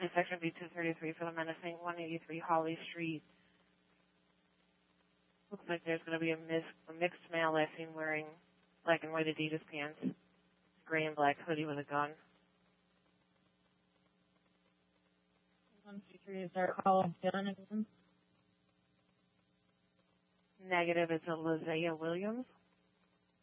section B233 for the menacing 183 Holly Street. Looks like there's going to be a mixed male last seen wearing black and white Adidas pants, gray and black hoodie with a gun. 123, is our call done again? Negative, it's a Lizea Williams.